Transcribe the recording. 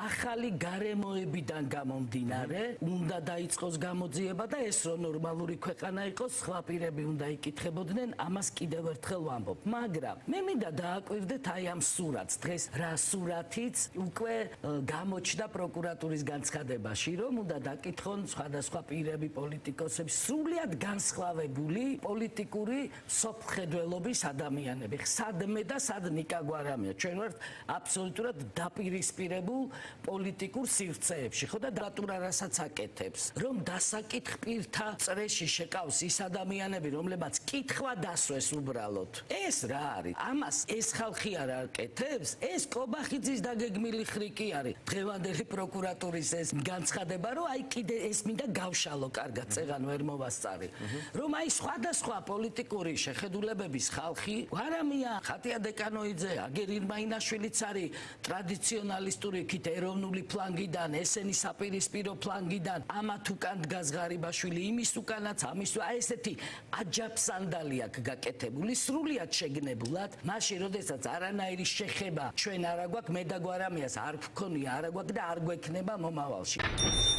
ახალი გარემოებიდან გამომდინარე უნდა დაიწყოს გამოძიება და ეს რო ნორმალური ქვეყანა იყოს, სხვა პირები უნდა იკითხებოდნენ, ამას კიდევ ერთხელ ვამბობ. მაგრამ მე მინდა დააკვირდეთ აი ამ სურათს. დღეს რა სურათიც უკვე გამოჩნდა პროკურატურის განცხადებაში, რომ უნდა დაკითხონ სხვადასხვა პირები, პოლიტიკოსები, სრულიად განსხვავებული პოლიტიკური სოფხედველობის ადამიანები. სადმე და სად ნიკა გვარამია. ჩვენ ვართ აბსოლუტურად დაპირისპირებულ პოლიტიკურ სივრცეებში, ხო და დატურა რასაც აკეთებს, რომ დასაკითხ პირთა წრეში შეკავს ის ადამიანები, რომლებაც კითხვა დასვეს უბრალოდ. ეს რა არის? ამას ეს ხალხი არ აკეთებს? ეს კობახიძის დაგეგმილი ხრიკი არის. დღევანდელი პროკურატურის ეს განცხადება, რომ აი კიდე ეს მინდა გავშალო, კარგად წეღან ვერ მოვასწარი. რომ აი სხვადასხვა პოლიტიკური შეხედულებების ხალხი გვარამია, ხატია დეკანოიძე, აგერ ირმაინაშვილიც არის ტრადიციონალისტური იქით ეროვნული ფლანგიდან, ესენი საპირისპირო ფლანგიდან, ამათ უკან დგას ღარიბაშვილი, იმის უკანაც, ამის აი ესეთი აჯაფსანდალი აქვს გაკეთებული, სრულიად შეგნებულად, მაშინ როდესაც არანაირი შეხება ჩვენ არ აგვაქვს, მე და გვარამიას არ გვქონია, არ აგვაქვს და არ გვექნება მომავალში.